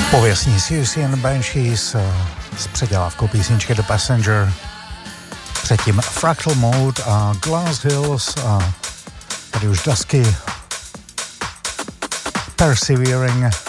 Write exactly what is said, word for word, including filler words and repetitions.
Pověstní Siouxsie and the Banshees s předělávkou písničky The Passenger, předtím Fractal Mode a Glass Hills a tady už Dusky Persevering.